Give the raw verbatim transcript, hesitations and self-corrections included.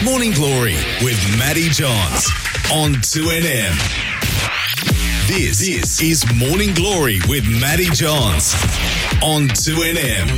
Morning Glory with Matty Johns on two N M. This, this is Morning Glory with Matty Johns on two N M.